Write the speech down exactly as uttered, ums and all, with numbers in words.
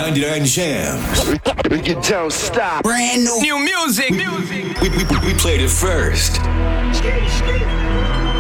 ninety-nine Jams. You don't stop. Brand new. New music. Music. We, we, we played it first.